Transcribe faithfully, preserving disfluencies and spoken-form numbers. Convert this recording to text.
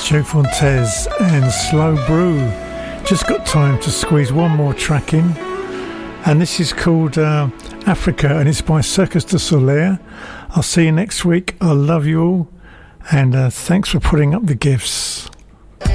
Joe Fontes and Slow Brew. Just got time to squeeze one more track in, and this is called uh, Africa, and it's by Circus du Soleil. I'll see you next week. I love you all, and uh, thanks for putting up the gifts.